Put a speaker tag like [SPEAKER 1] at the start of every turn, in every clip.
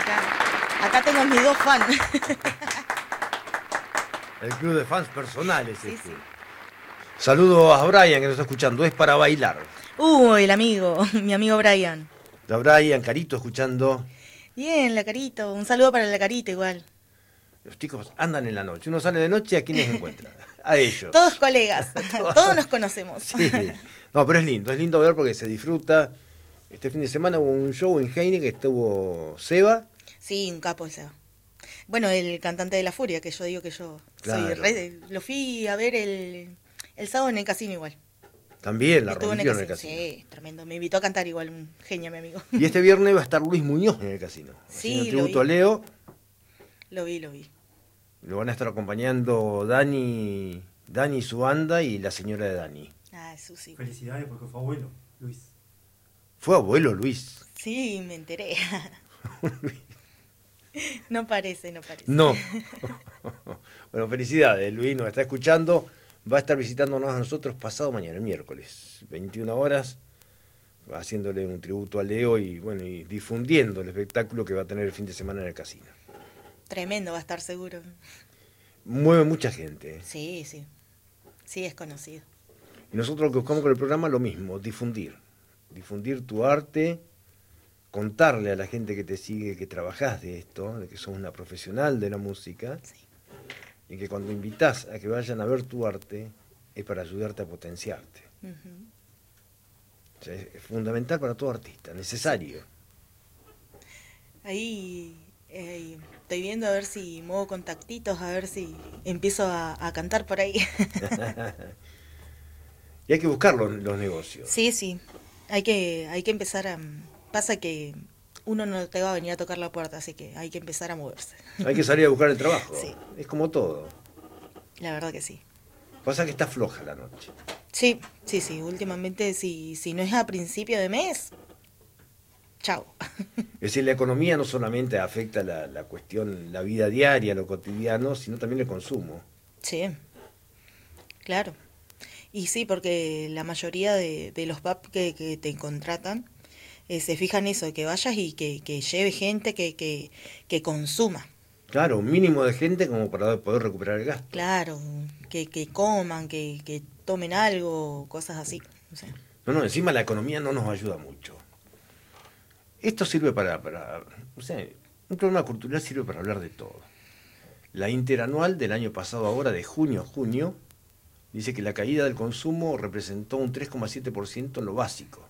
[SPEAKER 1] Acá tengo mis dos fans.
[SPEAKER 2] El club de fans personales.
[SPEAKER 1] Sí, sí.
[SPEAKER 2] Saludo a Brian que nos está escuchando. Es para bailar.
[SPEAKER 1] El amigo, mi amigo Brian.
[SPEAKER 2] A Brian, Carito, escuchando.
[SPEAKER 1] Bien, la Carito. Un saludo para la Carita igual.
[SPEAKER 2] Los chicos andan en la noche. Uno sale de noche, ¿a quiénes encuentra? A ellos.
[SPEAKER 1] Todos colegas. Todos nos conocemos.
[SPEAKER 2] Sí. No, pero es lindo ver porque se disfruta. Este fin de semana hubo un show en Heine que estuvo Seba.
[SPEAKER 1] Sí, un capo el Seba. Bueno, el cantante de La Furia, que yo digo que yo
[SPEAKER 2] Claro.
[SPEAKER 1] soy re... Lo fui a ver el sábado en el casino igual.
[SPEAKER 2] También la
[SPEAKER 1] Estuvo
[SPEAKER 2] rompió en el casino.
[SPEAKER 1] Sí, tremendo. Me invitó a cantar igual, un genio, mi amigo.
[SPEAKER 2] Y este viernes va a estar Luis Muñoz en el casino.
[SPEAKER 1] Sí,
[SPEAKER 2] Haciendo
[SPEAKER 1] lo
[SPEAKER 2] tributo
[SPEAKER 1] vi.
[SPEAKER 2] a Leo.
[SPEAKER 1] Lo vi.
[SPEAKER 2] Lo van a estar acompañando Dani y su banda y la señora de Dani.
[SPEAKER 1] Ah, Susi.
[SPEAKER 3] Felicidades porque fue abuelo, Luis.
[SPEAKER 2] Fue abuelo Luis.
[SPEAKER 1] Sí, me enteré. No parece.
[SPEAKER 2] No. Bueno, felicidades. Luis nos está escuchando. Va a estar visitándonos a nosotros pasado mañana, el miércoles, 21 horas, haciéndole un tributo a Leo y bueno, y difundiendo el espectáculo que va a tener el fin de semana en el casino.
[SPEAKER 1] Tremendo va a estar seguro.
[SPEAKER 2] Mueve mucha gente.
[SPEAKER 1] Sí. Sí, es conocido.
[SPEAKER 2] Y nosotros lo que buscamos con el programa lo mismo, difundir tu arte, contarle a la gente que te sigue que trabajás de esto, de que sos una profesional de la música,
[SPEAKER 1] Sí.
[SPEAKER 2] y que cuando invitás a que vayan a ver tu arte es para ayudarte a potenciarte.
[SPEAKER 1] Ujú.
[SPEAKER 2] O sea, es fundamental para todo artista, necesario.
[SPEAKER 1] Ahí estoy viendo a ver si muevo contactitos, a ver si empiezo a cantar por ahí.
[SPEAKER 2] Y hay que buscar los negocios.
[SPEAKER 1] Sí. Hay que empezar a... Pasa que uno no te va a venir a tocar la puerta, así que hay que empezar a moverse.
[SPEAKER 2] Hay que salir a buscar el trabajo.
[SPEAKER 1] Sí.
[SPEAKER 2] Es como todo.
[SPEAKER 1] La verdad que sí.
[SPEAKER 2] Pasa que está floja la noche.
[SPEAKER 1] Sí. Últimamente, si no es a principio de mes, chao.
[SPEAKER 2] Es decir, la economía no solamente afecta la cuestión, la vida diaria, lo cotidiano, sino también el consumo.
[SPEAKER 1] Sí, claro. Y sí, porque la mayoría de los pubs que te contratan se fijan eso, que vayas y que lleve gente que consuma.
[SPEAKER 2] Claro, un mínimo de gente como para poder recuperar el gasto.
[SPEAKER 1] Claro, que coman, que tomen algo, cosas así. O sea,
[SPEAKER 2] No, encima la economía no nos ayuda mucho. Esto sirve para o sea, un programa cultural sirve para hablar de todo. La interanual del año pasado ahora, de junio a junio, dice que la caída del consumo representó un 3,7% en lo básico.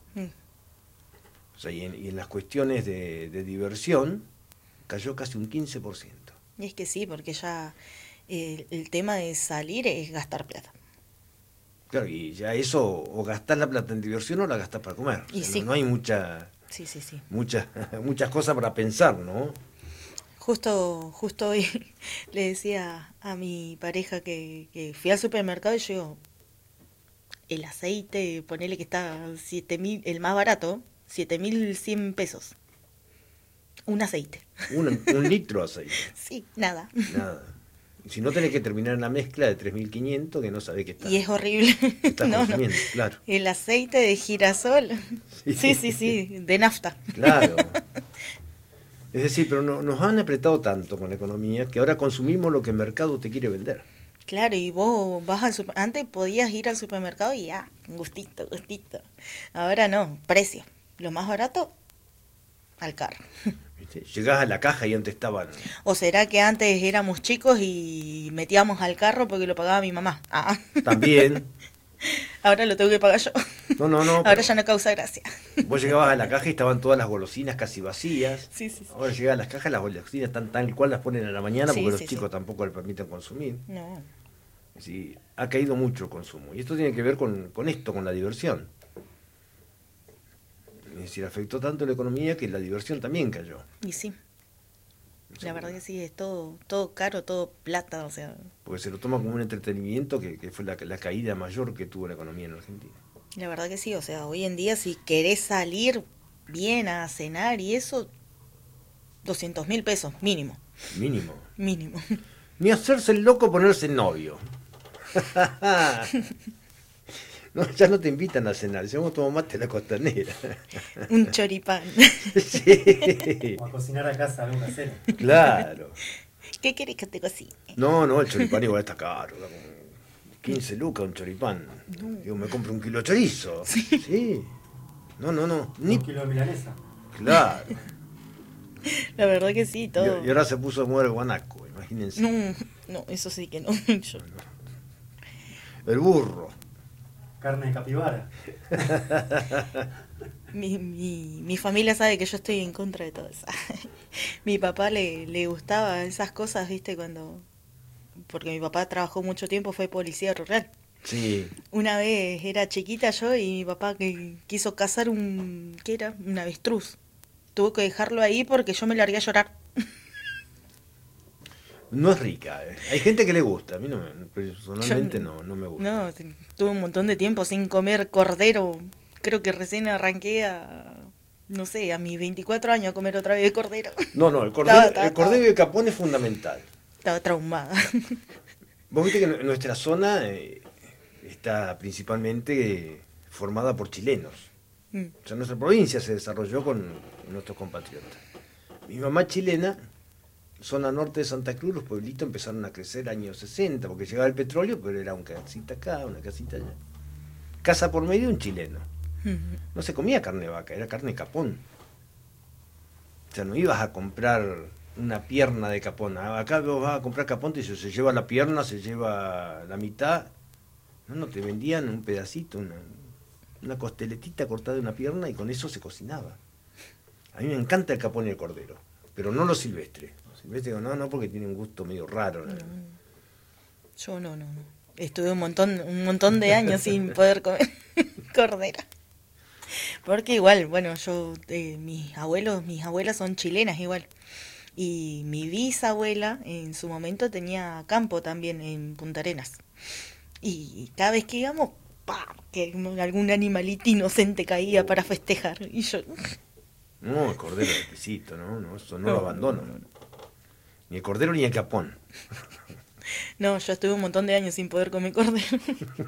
[SPEAKER 2] O sea, y en las cuestiones de diversión cayó casi un 15%.
[SPEAKER 1] y es que sí, porque ya el tema de salir es gastar plata.
[SPEAKER 2] Claro, y ya eso, o gastás la plata en diversión o la gastás para comer. O
[SPEAKER 1] Y
[SPEAKER 2] sea,
[SPEAKER 1] sí.
[SPEAKER 2] no hay muchas cosas para pensar, ¿no?
[SPEAKER 1] Justo hoy le decía a mi pareja que fui al supermercado y yo digo, el aceite, ponele que está 7.000, el más barato, 7.100 pesos. Un aceite.
[SPEAKER 2] Un litro de aceite.
[SPEAKER 1] Sí, nada.
[SPEAKER 2] Nada. Y si no tenés que terminar en la mezcla de 3.500 que no sabés qué está.
[SPEAKER 1] Y es horrible.
[SPEAKER 2] Estás
[SPEAKER 1] No.
[SPEAKER 2] consumiendo, claro.
[SPEAKER 1] El aceite de girasol. Sí, de nafta.
[SPEAKER 2] Claro. Es decir, pero nos han apretado tanto con la economía que ahora consumimos lo que el mercado te quiere vender.
[SPEAKER 1] Claro, y vos vas al supermercado. Antes podías ir al supermercado y ya, gustito. Ahora no, precio. Lo más barato, al carro.
[SPEAKER 2] ¿Viste? Llegás a la caja y antes estaban...
[SPEAKER 1] ¿O será que antes éramos chicos y metíamos al carro porque lo pagaba mi mamá? Ah.
[SPEAKER 2] También.
[SPEAKER 1] Ahora lo tengo que pagar yo.
[SPEAKER 2] No.
[SPEAKER 1] Ahora
[SPEAKER 2] pero
[SPEAKER 1] ya no causa gracia.
[SPEAKER 2] Vos llegabas a la caja y estaban todas las golosinas casi vacías.
[SPEAKER 1] Sí.
[SPEAKER 2] Ahora llegás a las cajas, las golosinas están tal cual las ponen a la mañana
[SPEAKER 1] Sí,
[SPEAKER 2] porque los
[SPEAKER 1] sí,
[SPEAKER 2] chicos
[SPEAKER 1] sí.
[SPEAKER 2] tampoco le permiten consumir.
[SPEAKER 1] No.
[SPEAKER 2] Es decir, ha caído mucho el consumo. Y esto tiene que ver con esto, con la diversión. Es decir, afectó tanto la economía que la diversión también cayó.
[SPEAKER 1] Y sí. La verdad que sí, es todo caro, todo plata, o sea.
[SPEAKER 2] Porque se lo toma como un entretenimiento que fue la caída mayor que tuvo la economía en Argentina.
[SPEAKER 1] La verdad que sí, o sea, hoy en día si querés salir bien a cenar y eso, 200.000 pesos, mínimo.
[SPEAKER 2] Mínimo. Ni hacerse el loco ponerse el novio. No, ya no te invitan a cenar, si vamos a tomar mate a la costanera.
[SPEAKER 1] Un choripán.
[SPEAKER 2] Sí,
[SPEAKER 3] O a cocinar a casa algo casero.
[SPEAKER 2] claro.
[SPEAKER 1] ¿Qué querés que te cocine?
[SPEAKER 2] No, el choripán igual está caro, está como 15 lucas un choripán. Digo, me compro un kilo de chorizo. Sí. No, ni...
[SPEAKER 3] Un kilo de milanesa.
[SPEAKER 2] Claro.
[SPEAKER 1] La verdad que sí, todo.
[SPEAKER 2] Y ahora se puso a mover el guanaco, imagínense.
[SPEAKER 1] No, eso sí que no. Yo-
[SPEAKER 2] El burro.
[SPEAKER 3] Carne de capibara.
[SPEAKER 1] mi familia sabe que yo estoy en contra de todo eso. Mi papá le gustaba esas cosas, ¿viste? Porque mi papá trabajó mucho tiempo, fue policía rural.
[SPEAKER 2] Sí.
[SPEAKER 1] Una vez era chiquita yo y mi papá que quiso cazar ¿qué era? Un avestruz. Tuvo que dejarlo ahí porque yo me largué a llorar.
[SPEAKER 2] No es rica. Hay gente que le gusta. A mí personalmente no me gusta.
[SPEAKER 1] No, tuve un montón de tiempo sin comer cordero. Creo que recién arranqué no sé, a mis 24 años a comer otra vez cordero.
[SPEAKER 2] No, el cordero de capón es fundamental.
[SPEAKER 1] Estaba traumada.
[SPEAKER 2] Vos viste que nuestra zona está principalmente formada por chilenos. O sea, nuestra provincia se desarrolló con nuestros compatriotas. Mi mamá chilena, zona norte de Santa Cruz, los pueblitos empezaron a crecer años 60, porque llegaba el petróleo, pero era una casita acá, una casita allá. Casa por medio, un chileno. No se comía carne de vaca, era carne de capón. O sea, no ibas a comprar una pierna de capón. Acá vos vas a comprar capón, te dice, se lleva la pierna, se lleva la mitad. No, te vendían un pedacito, una costeletita cortada de una pierna y con eso se cocinaba. A mí me encanta el capón y el cordero, pero no los silvestres. Los silvestres no, porque tiene un gusto medio raro.
[SPEAKER 1] Yo no. Estuve un montón de años sin poder comer cordero. Porque igual, bueno, mis abuelas son chilenas igual. Y mi bisabuela en su momento tenía campo también en Punta Arenas. Y cada vez que íbamos, ¡pam!, que algún animalito inocente caía para festejar. Y yo...
[SPEAKER 2] No, el cordero es exquisito, eso no lo abandono. Ni el cordero ni el capón.
[SPEAKER 1] No, yo estuve un montón de años sin poder comer cordero.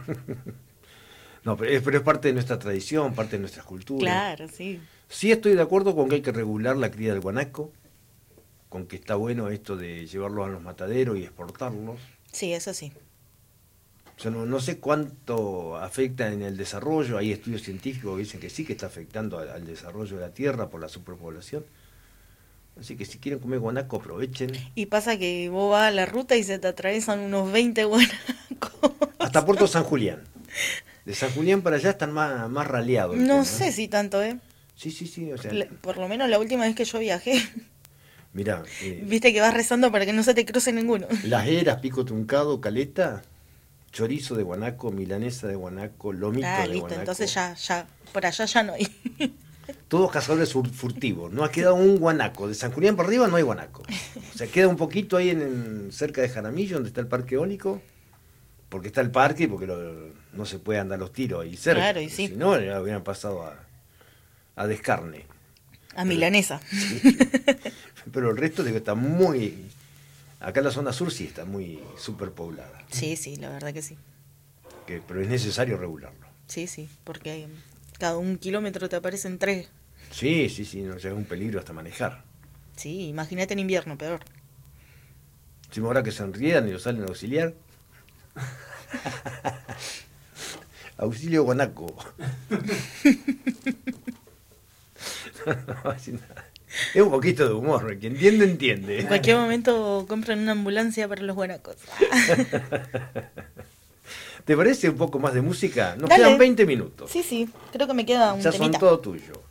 [SPEAKER 2] No, pero es parte de nuestra tradición, parte de nuestra cultura.
[SPEAKER 1] Claro, sí.
[SPEAKER 2] Sí estoy de acuerdo con que hay que regular la cría del guanaco, con que está bueno esto de llevarlos a los mataderos y exportarlos.
[SPEAKER 1] Sí, eso sí.
[SPEAKER 2] O sea, no sé cuánto afecta en el desarrollo, hay estudios científicos que dicen que sí que está afectando al desarrollo de la tierra por la superpoblación. Así que si quieren comer guanaco, aprovechen.
[SPEAKER 1] Y pasa que vos vas a la ruta y se te atraviesan unos 20 guanacos.
[SPEAKER 2] Hasta Puerto San Julián. De San Julián para allá están más raleados.
[SPEAKER 1] No sé si tanto, ¿eh?
[SPEAKER 2] Sí, o sea...
[SPEAKER 1] Por lo menos la última vez que yo viajé.
[SPEAKER 2] Mirá.
[SPEAKER 1] Viste que vas rezando para que no se te cruce ninguno.
[SPEAKER 2] Las eras, pico truncado, caleta, chorizo de guanaco, milanesa de guanaco, lomito de
[SPEAKER 1] listo,
[SPEAKER 2] guanaco.
[SPEAKER 1] entonces ya, por allá ya no hay.
[SPEAKER 2] Todos cazadores furtivos. No ha quedado un guanaco. De San Julián para arriba no hay guanaco. O sea, queda un poquito ahí cerca de Jaramillo, donde está el parque eólico. Porque está el parque, porque no se puede andar los tiros ahí cerca.
[SPEAKER 1] Claro, y sí.
[SPEAKER 2] Si no, ya hubieran pasado a descarne.
[SPEAKER 1] A milanesa.
[SPEAKER 2] Sí. Pero el resto digo, está muy... Acá en la zona sur sí está muy superpoblada.
[SPEAKER 1] Sí, la verdad que sí.
[SPEAKER 2] Pero es necesario regularlo.
[SPEAKER 1] Sí, porque cada 1 kilómetro te aparecen 3.
[SPEAKER 2] Sí, no, ya es un peligro hasta manejar.
[SPEAKER 1] Sí, imagínate en invierno, peor.
[SPEAKER 2] Si ahora que se enriedan y lo salen a auxiliar. Auxilio guanaco. No, así nada. Es un poquito de humor, quien entiende.
[SPEAKER 1] En cualquier momento compran una ambulancia para los guanacos.
[SPEAKER 2] ¿Te parece un poco más de música? Nos
[SPEAKER 1] Dale.
[SPEAKER 2] quedan 20 minutos.
[SPEAKER 1] Sí, creo que me queda un
[SPEAKER 2] Ya
[SPEAKER 1] temita.
[SPEAKER 2] son todo tuyo.